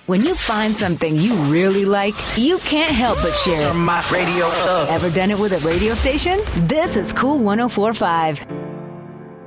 When you find something you really like, you can't help but share it. Turn my radio up. Ever done it with a radio station? This is Cool 104.5.